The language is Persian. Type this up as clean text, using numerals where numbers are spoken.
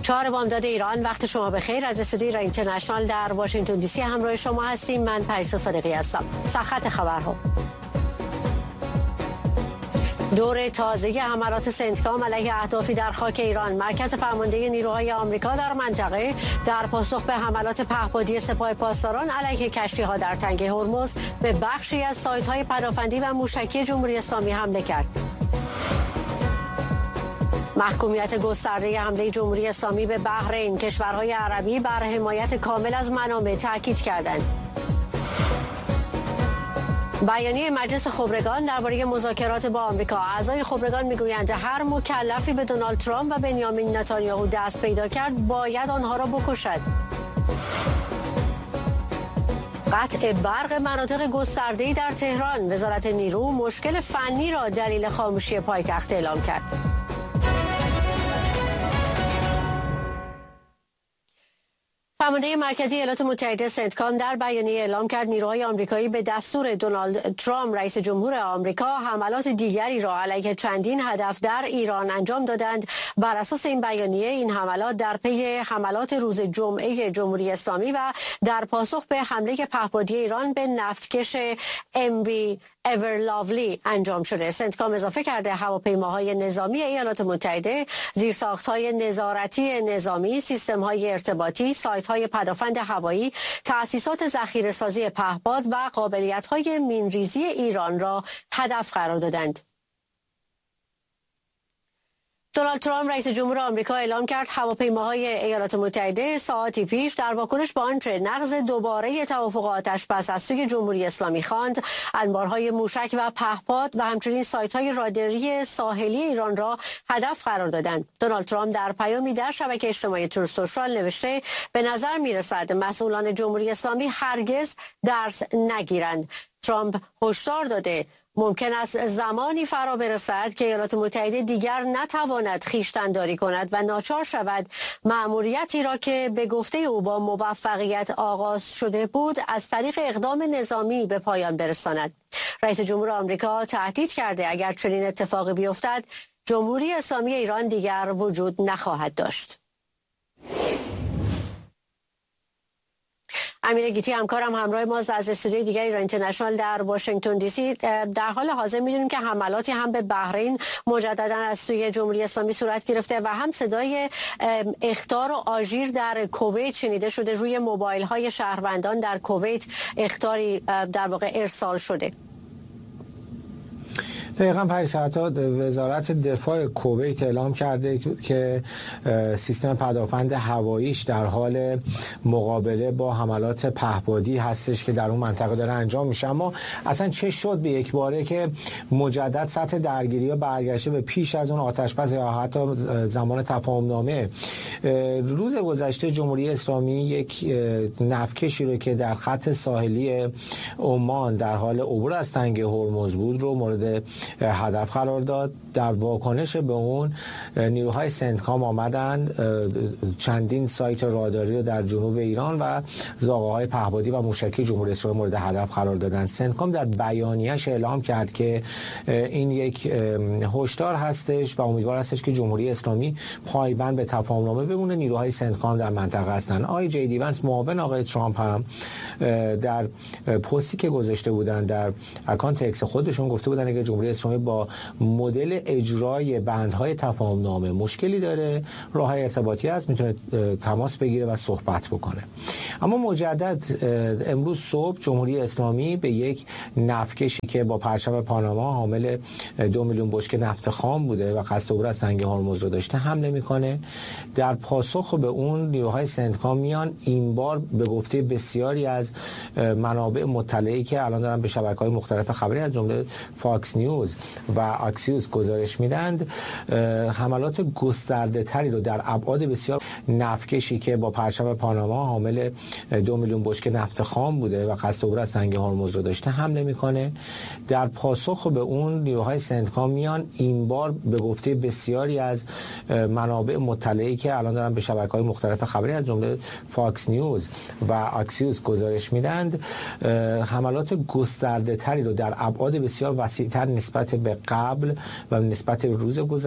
4 بامداد ایران، وقت شما بخیر. از استودیوی ایران اینترنشنال در واشنگتن دی سی همراه شما هستیم. من پریسا صادقی هستم. سرخط خبرها: دور تازه حملات سنتکام علیه اهدافی در خاک ایران. مرکز فرمانده نیروهای آمریکا در منطقه در پاسخ به حملات پهپادی سپاه پاسداران علیه کشتی‌ها در تنگه هرمز به بخشی از سایت‌های پدافندی و موشکی جمهوری اسلامی حمله کرد. محکومیت گسترده حمله جمهوری اسلامی به بحرین. کشورهای عربی بر حمایت کامل از منابع تاکید کردند. بیانیه مجلس خبرگان درباره مذاکرات با آمریکا. اعضای خبرگان میگویند هر مکلفی به دونالد ترامپ و بنیامین نتانیاهو دست پیدا کرد باید آنها را بکشد. قطع برق مناطق گسترده‌ای در تهران. وزارت نیرو مشکل فنی را دلیل خاموشی پایتخت اعلام کرد. فرمانده مرکزی ایالات متحده سنتکام در بیانیه اعلام کرد نیروهای آمریکایی به دستور دونالد ترامپ رئیس جمهور آمریکا حملات دیگری را علیه چندین هدف در ایران انجام دادند. بر اساس این بیانیه این حملات در پی حملات روز جمعه جمهوری اسلامی و در پاسخ به حمله پهپادی ایران به نفتکش MV اورلاولی انجام شده. سنتکام اضافه کرده هواپیماهای نظامی ایالات متحده، زیرساخت‌های نظارتی نظامی، سیستم‌های ارتباطی، سایت‌های پدافند هوایی، تأسیسات ذخیره‌سازی پهپاد و قابلیت‌های مین‌ریزی ایران را هدف قرار دادند. دونالد ترامپ رئیس جمهور آمریکا اعلام کرد هواپیماهای ایالات متحده ساعتی پیش در واکنش به آنچه نقض دوباره توافق آتش‌بس از سوی جمهوری اسلامی خواند، انبارهای موشک و پهپاد و همچنین سایت‌های راداری ساحلی ایران را هدف قرار دادند. دونالد ترامپ در پیامی در شبکه اجتماعی تروث سوشال نوشته به نظر می‌رسد مسئولان جمهوری اسلامی هرگز درس نگیرند. ترامپ هشدار داده ممکن است زمانی فرا برسد که ایالات متحده دیگر نتواند خویشتن‌داری کند و ناچار شود مأموریتی را که به گفته او با موفقیت آغاز شده بود از طریق اقدام نظامی به پایان برساند. رئیس جمهور آمریکا تهدید کرده اگر چنین اتفاقی بیفتد جمهوری اسلامی ایران دیگر وجود نخواهد داشت. امیر گیتی همکارم همراه ما از استودیوی دیگر ایران اینترنشنال در واشنگتن دی سی. در حال حاضر می‌دونیم که حملاتی هم به بحرین مجددا از سوی جمهوری اسلامی صورت گرفته و هم صدای اخطار و آژیر در کویت شنیده شده. روی موبایل‌های شهروندان در کویت اخطاری در واقع ارسال شده. دقیقاً 5 ساعت وزارت دفاع کویت اعلام کرده که سیستم پدافند هواییش در حال مقابله با حملات پهپادی هستش که در اون منطقه داره انجام میشه. اما اصلا چه شد به یک باره که مجدد سطح درگیری ها برگشته به پیش از اون آتش‌بس یا حتی زمان تفاهم‌نامه؟ روز گذشته جمهوری اسلامی یک نفتکشی رو که در خط ساحلی عمان در حال عبور از تنگه هرمز بود رو مورد هدف قرار داد. در واکنش به اون نیروهای سنتکام آمدن چندین سایت راداری رو در جنوب ایران و زاغه‌های پهپادی و موشکی جمهوری اسلامی مورد هدف قرار دادن. سنتکام در بیانیه‌اش اعلام کرد که این یک هشدار هستش و امیدوار هستش که جمهوری اسلامی پایبند به تفاهم‌نامه بمونه. نیروهای سنتکام در منطقه هستن. آقای جی دی ونس معاون آقای ترامپ هم در پستی که گذاشته بودن در اکانت اکس خودشون گفته بودن که جمهوری اسلامی با مدل اجرای بندهای تفاهم‌نامه مشکلی داره، راه‌های ارتباطی هست، میتونه تماس بگیره و صحبت بکنه. اما مجدد امروز صبح جمهوری اسلامی به یک نفتکشی که با پرچم پاناما حامل 2 میلیون بشکه نفت خام بوده و قصد عبور از تنگه هرمز رو داشته حمله میکنه. در پاسخ به اون نیروهای سنتکام میان این بار به گفته بسیاری از منابع مطلعی که الان دارن به شبکه‌های مختلف خبری از جمله فاکس نیوز و اکسیوس گزارش میدند حملات گسترده تری رو در ابعاد بسیار نفتکشی که با پرچم پاناما حامل 2 میلیون بشکه نفت خام بوده و قصد عبور از تنگه هرمز رو داشته حمله میکنه. در پاسخ به اون نیروهای سنتکام میان این بار به گفته بسیاری از منابع مطلعی که الان دارن به شبکه‌های مختلف خبری از جمله فاکس نیوز و اکسیوس گزارش میدند حملات گسترده تری رو در ابعاد بسیار وسیع‌تر نسبت به قبل و نسبت روز گذشته